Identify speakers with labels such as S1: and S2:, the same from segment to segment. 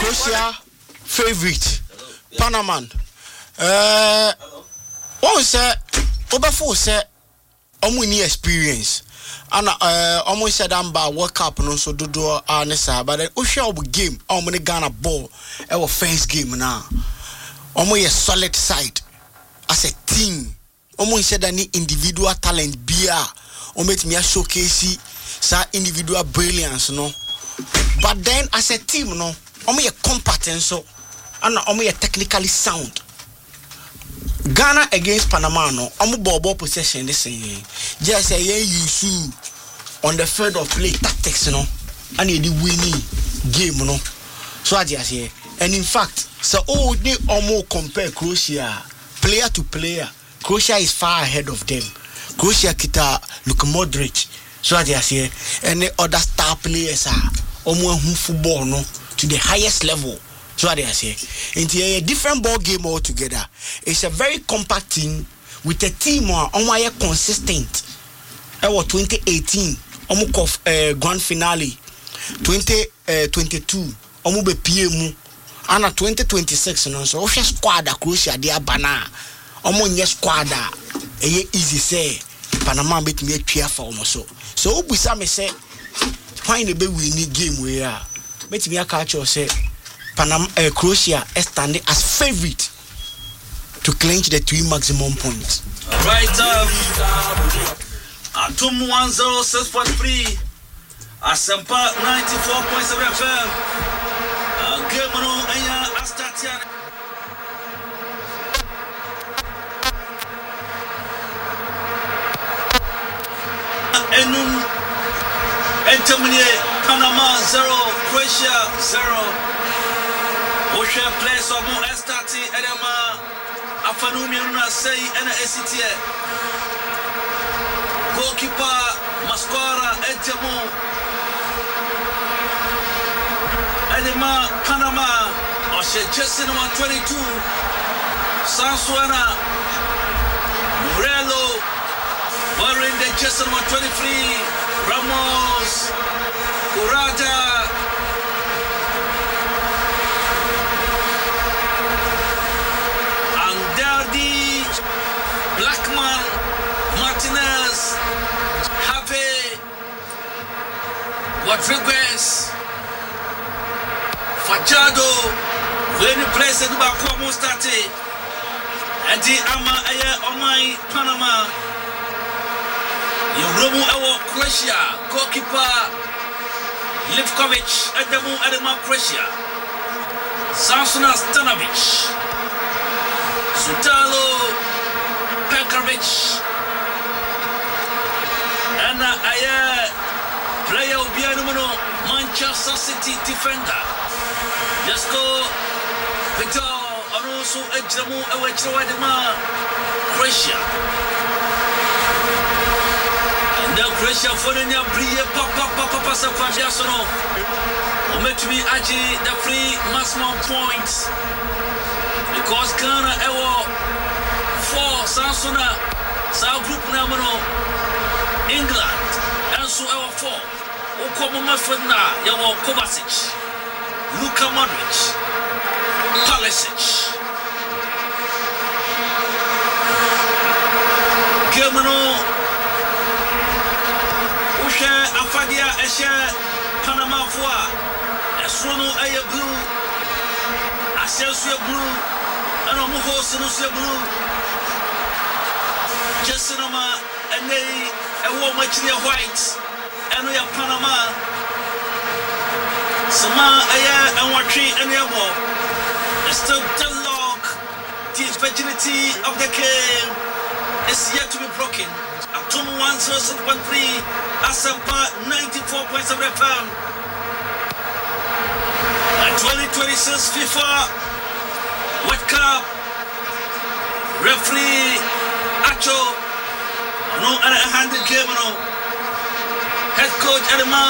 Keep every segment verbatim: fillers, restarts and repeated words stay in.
S1: Croatia favorite Panama. Uh, one say Oberfo say omu ni experience. And uh, almost said I'm by World Cup no so do do anesa, but then Osha game omu ni Ghana ball. Our first game now. Omu a solid side as a team. Omu said any individual talent be a omu me a showcase sa individual brilliance no. But then as a team no, omu a competent so and omu a technically sound. Ghana against Panama no, omu ball possession this thing. Just say yeah you on the field of play tactics no, and you the winning game no. So I just say, and in fact, so oh they almost compare Croatia player to player. Croatia is far ahead of them. Croatia kita Luka Modric. So I just say, and the other star players are almost who football no to the highest level. So what they say, it's a different ball game altogether. It's a very compact team with a team on why consistent. Our twenty eighteen, almost uh, grand finale, twenty twenty-two, almost be P M, and a twenty twenty-six. No, so official squad Croatia they are banana. Almost yes squad. A easy say Panama beat me a cheer for almost so. So we say find a bit winning game we are. Bet me a catch or say. Panama, uh, Croatia is standing as favorite to clinch the three maximum points.
S2: Right up. Atum one zero six point three. Asempa ninety-four point seven F M. Game no enya Astatian. Enum Entomine Panama zero, Croatia zero. Oshe place of more estati edema afanumi una say ena esitie goalkeeper Mascara Edemo edema Panama Oshe Jesse number twenty-two Sansuana Morello wearing the Jesse number twenty-three Ramos Kurata Blackman, Martinez, Happy, Rodriguez, Fajado, when you place it back home, started. And the Ama Aya Omai Panama, Yorumu Awa Croatia, goalkeeper Livkovic, Adamu Adama Croatia, Samsona Stanovic, Sutalo. Pekovic and I player Obianumono Manchester City defender. Let's go Victor Aroso Ejamu Ewechoadema Croatia. And now Croatia for the Brie Papa Papa Pasa Fabiasono. Ometumi Aji the free maximum points because Ghana Ewo four Sansona South Group Namano England and so our four Okomo Mafena Yawo Kovacic Luka Modric Palisic Germano Ushe Afadia Eshe Panama Foa Esono Aya Blue Asensu Blue and Omuho Sinusia Blue Jessinoma and they a woman white and we are Panama. Sama aya and what tree and we are still the log. The virginity of the game is yet to be broken. Atom one zero six point three, Asampa ninety-four point seven F M. twenty twenty-six FIFA World Cup referee Acho no and a handed game no head coach Edema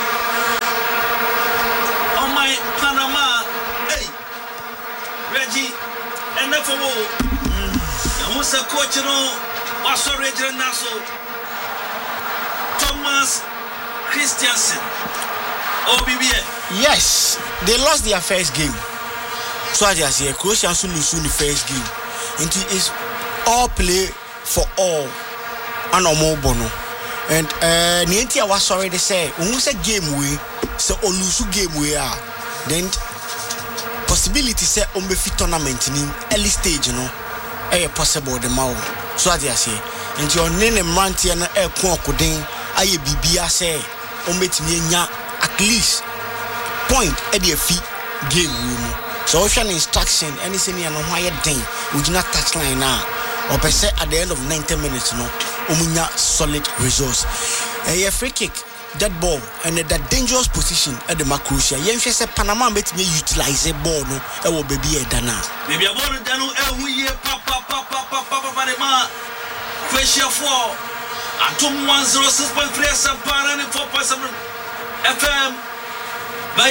S2: on my Panama hey Reggie and the for and who's a coach no was already Naso Thomas Christiansen O B B A
S1: Yes, they lost their first game. So as I say, Croatia also lose the first game. And it is all play for all. And more bono. And uh Nientia was sorry to say, when we say game we, so or lose game we are, then possibility say on the fit tournament in early stage, you know, a possible the mouth. So as I say, and your name and Manti and a quackuding, I be be a say, on bet me at least point at the feet game room. So ocean instruction, anything and why thing, we do not touch line now. Or per se at the end of ninety minutes, no, umunya solid results. A free kick, that ball, and that dangerous position at the Macrucia. Yen say Panama bet me utilize a ball, no, it will be a dana.
S2: Maybe a ball dano every year, papa, papa, papa, papa, Croatia four, Atom one zero six point three, Sampana and four point seven F M by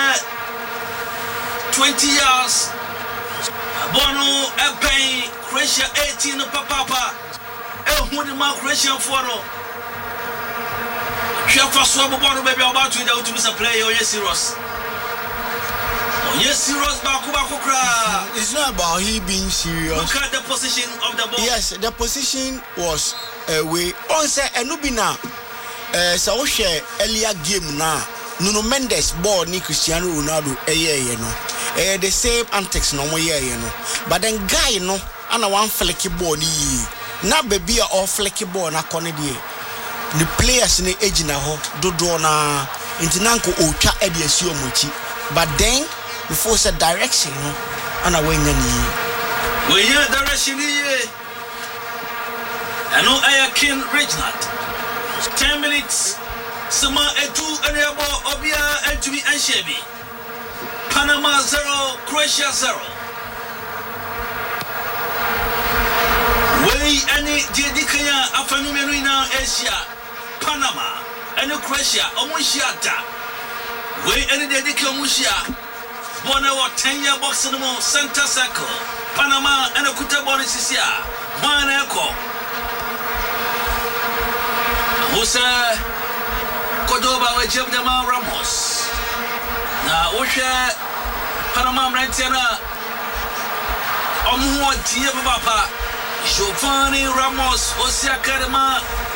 S2: twenty years. Bono Epain, Croatia eighteen, Papa, El Hudima, Croatia four. Shafa Swab Bono, baby, about to to miss a play, or yes, serious. Oh, yes, serious, Bakubakukra.
S1: It's not about he being serious.
S2: Look at the position of the ball.
S1: Yes, the position was away. On say, Enubina, uh, so share earlier game now. Nuno Mendes ball ni Cristiano Ronaldo, eh, you know. Eh, the same antics no more, you know. But then guy no, and a one flecky ball ni. Na baby a all flecky ball na kone die. The players ni age na ho do do na intinanko ocha e de asio mochi. But then before said direction no, and a wenya ni.
S2: We hear direction ni. I know I can Reginald. ten minutes. Sama etu enebo obia entumi anshebi. Panama zero, Croatia zero. Wey any Jedi Kenya afanumenu ina Asia. Panama and Croatia omushiata. Wey any Jedi Kenya omushia. Bona wa ten year box no center circle. Panama and Kuta Bonisisia. Mana eko. Musa Cordoba with Jebdema Ramos. Now, Osha Panama Rantiana Omo Dia Papa Giovanni Ramos Osia Kadema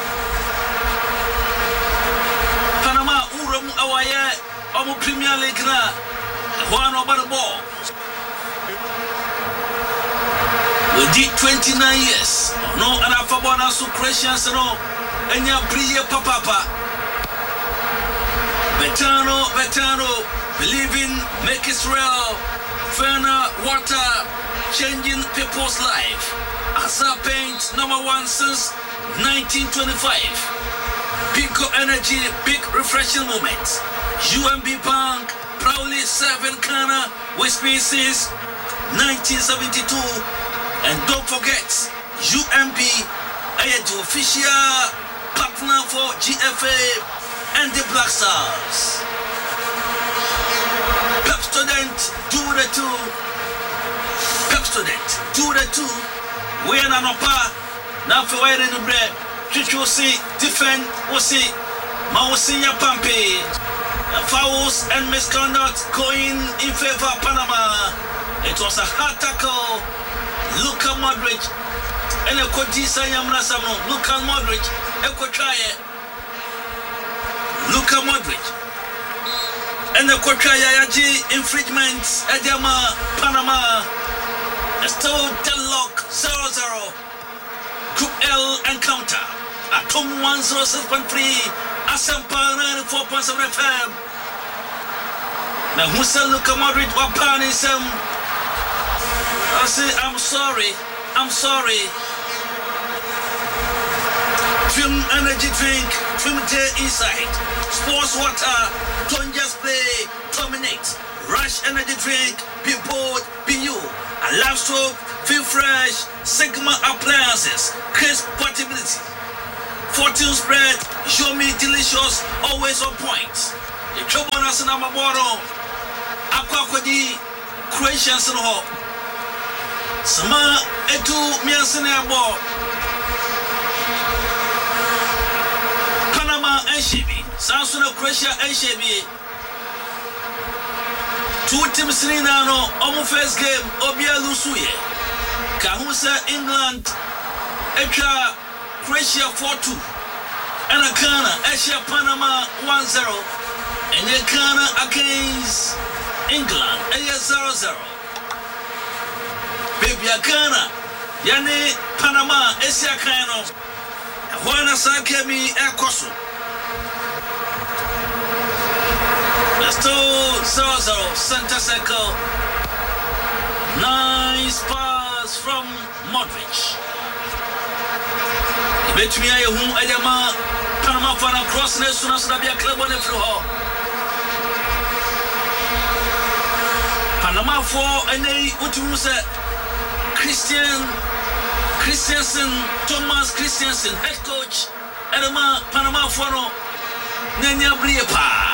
S2: Panama Urum Awaye Omo Premier League na Juan over the ball. We did twenty-nine years. No, and I football now so Christians no. And ya Bria Papa. Betano, Betano, believing, make Israel, Ferna, water, changing people's life. Asa Paint, number one since nineteen twenty-five. Pico Energy, big refreshing moment. U M B Bank, proudly serving Ghana with species nineteen seventy-two. And don't forget, U M B, the official partner for G F A. And the Black Stars. Pep student, do the two. Pep student, do the two. We are not pa. Now for where in the bread. Chicho see, defend, or see. Mausinya Pampi. Fouls and misconduct going in favor of Panama. It was a hard tackle. Luka Modric. And a Kodisa Yamna Samo. Luka Modric. Eko try it. Luka Modric and the Kotrayaji infringements Edema Panama still deadlock zero zero. Group L encounter Atom one zero six point three Asampa ninety-four point seven F M. Now who said Luka Modric wapani sem? I say I'm sorry, I'm sorry. Film energy drink, film day inside. Sports water, don't just play, dominate. Rush energy drink, be bold, be you. A love soap, feel fresh. Sigma appliances, crisp portability. Fortune spread, show me delicious, always on point. The trouble on us in our bottle. Aqua Kodi, Croatians in hope. Sama etu miansene abo. Panama and Shibi, Samsung Croatia and Shibi. Two teams in no omo first game obia lusuye. Kahusa England Echa Croatia four two. And a Ghana Asia Panama one zero. And a Ghana against England a zero zero. Baby Ghana Yane Panama Asia Kano. Juana Sakemi Ekosu. Still zero zero, center circle. Nice pass from Modric. Between I whom Adama Panama for a cross as soon as the club on the floor. Panama for and a Utusa Christian Christiansen, Thomas Christiansen, head coach, Adama Panama for Nenya Briepa.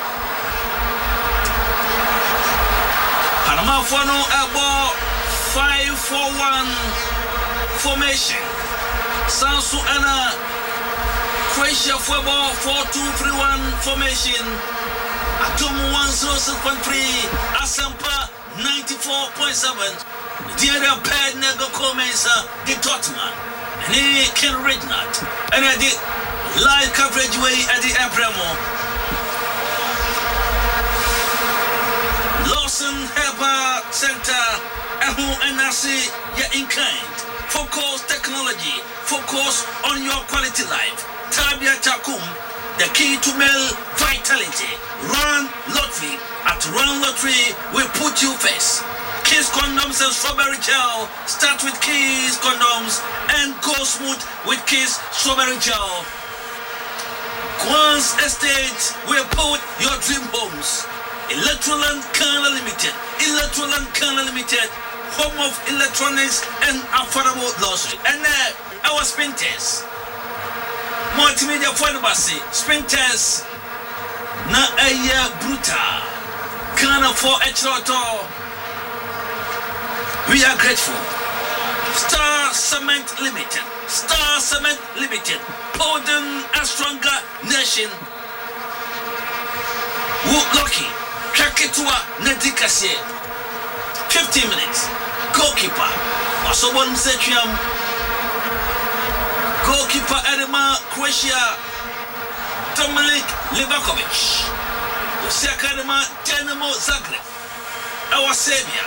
S2: Panama for no about five four one formation. Sansu Anna Croatia for about four two three one formation. Atom one zero six point three Asampa ninety-four point seven. The other pad Nego Comensa the Tottenham and he Ken Regnard and I did live coverage way at the Abramo. Lawson Herbert Center, Ahu Anasi, ya in kind. Focus technology, focus on your quality life. Tabia Takum, the key to male vitality. Run Lottery. At Run Lottery, we put you first. Kiss condoms and strawberry gel. Start with Kiss condoms and go smooth with Kiss strawberry gel. Quans Estate, we put your dream homes. Electroland Canada Limited, Electroland Canada Limited, home of electronics and affordable luxury. And uh, our sprinters, multimedia pharmacy, sprinters, na aya bruta, Ghana for a troto. We are grateful. Star Cement Limited, Star Cement Limited, Poden a stronger nation. Wood Lucky. Kaketua Nedikasie. fifteen minutes. Goalkeeper. Also one Setrium. Goalkeeper Edema Croatia. Dominik Livakovic. Osaka Edema Dynamo Zagreb. Our Serbia.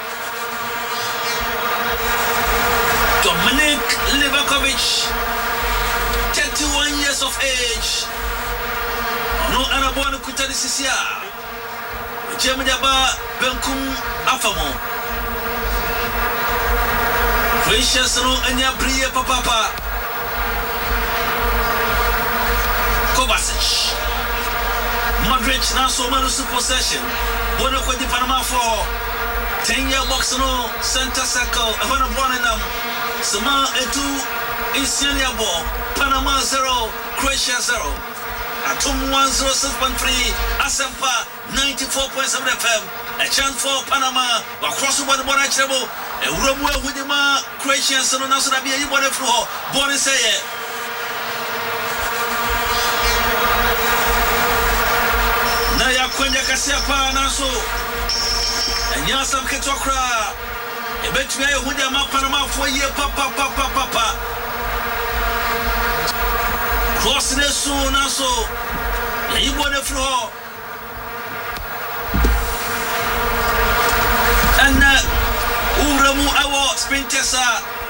S2: Dominik Livakovic. thirty-one years of age. No Arabona Kutani Sisia. Jemidaba Benkum Afamo Croatia Sano Anya Bria Papa Kovacic Modric Naso Manusu possession Bonoko di Panama for ten year box no center circle Avana Bonanam Sama Etu Insiania ball Panama zero Croatia zero Atom one zero six point three Asampa ninety-four point seven F M. A chance for Panama. Across over the border, trouble. A room where with the ma Croatians and also be a border floor. Born and say it. Naya Quenya Casiapa Naso. And Yasam Ketokra. A bet me with the map Panama for year papa papa papa. Crossing the soon also. You want the floor. And Uramu Awa Sprintesa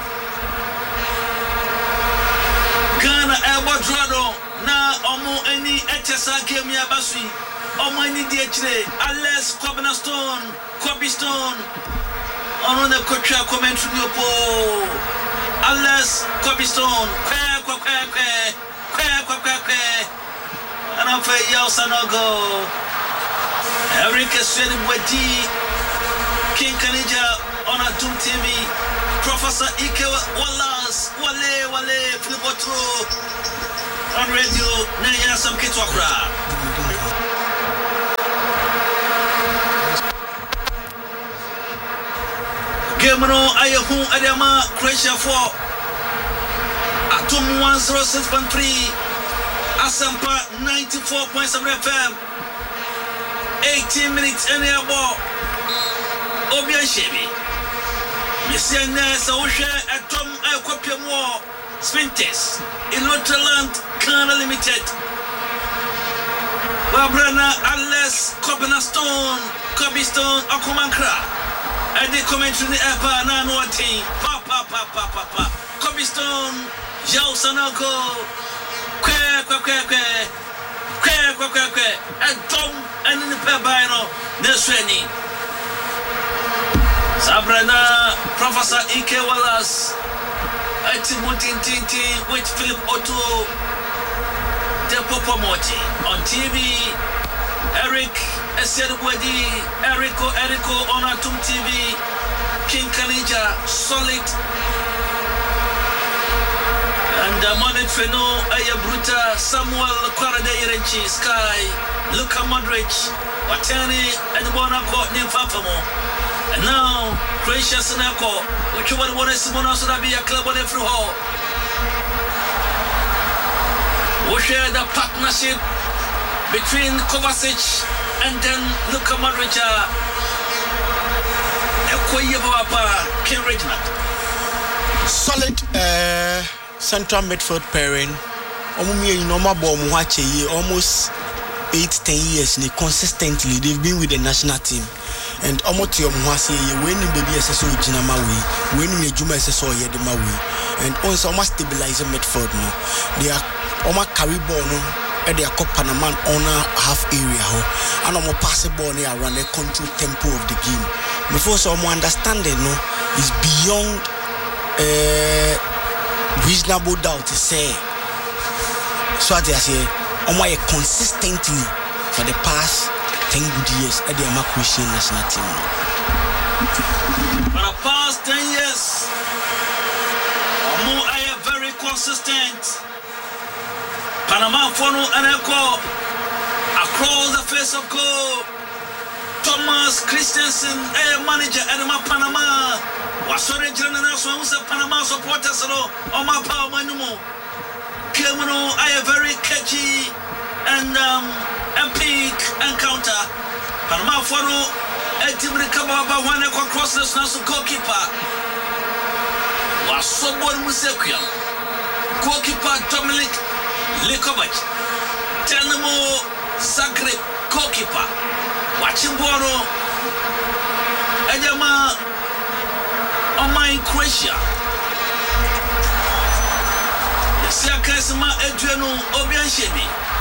S2: Ghana Awa Drado Na Omo any Etesa Kemia Basui Omo any D H A Ales Kwabena Stone Kwabi Stone On the Kotra commentary Yopo Ales Kwabi Stone Kwe Kwe Kwe Kwe Kwe Kwe Kwe And I'm for Yosanogo Every question Wadi King Kanija on a Doom T V, Professor Ike Wallace, Wale, Wale, Flipotro on radio, Naya Sam Kitwakra. Gemino Ayahu Adama, Croatia four, Atom one zero six point three, Asampa ninety-four point seven F M. eighteen minutes any about Obian Shebi. Monsieur Nessa Osha at Tom Alcopium War Sphinx in Notreland, Canada Limited. Babrana Alice Copena Stone, Copy Stone, Akumankra. And the commentary in the Epa Nano team. Papa, papa, papa. Copy Stone, Joe Sanoko. Quack, quack, quack, quack. Quack, quack, quack, quack. And Tom and in the Pebino, Nesreni. Sabrina, Professor Ike Wallace, Atimutin Tinti with Philip Otto, Depopomoti on T V, Eric Eserwedi, Erico Erico on Atum T V, King Kanija, Solid, and uh, Monet Feno, Aya Bruta, Samuel Kwarade Irenchi, Sky, Luka Modric, Watani, and Bonako Nimfafamo. And now, Croatia Sanako, which you want to see Monaso to be a club on every hall. We share the partnership between Kovacic and then Luka Modric. King Regiment.
S1: Solid uh, central midfield pairing. Almost eight, ten years consistently. They've been with the national team. And Omotio Mwasi, winning baby S S O Jinamawi, winning a Juma S S O Yedimawi, and also almost stabilizing midfield. No, they are Oma Caribono, and they are called Panaman on a half area, and almost passable around the control tempo of the game. Before some understanding, no, is beyond uh, reasonable doubt to say. So I say, Oma consistently for the past ten good years at the Croatian national team.
S2: For the past ten years, Omo are very consistent. Panama Fono and Echo across the face of goal. Thomas Christensen, a manager at Panama, was sorry, General Panama supporters. Oma Power Manumo. Kemono are very catchy and um, epic encounter. Panama Fono, a team recover by one across the national goalkeeper. Was so born Musekiam. Goalkeeper Dominic Likovac. Tenemo Zagreb goalkeeper. Watching Boro. Edema on my Croatia. The Siakasma Adriano Obian Shebi.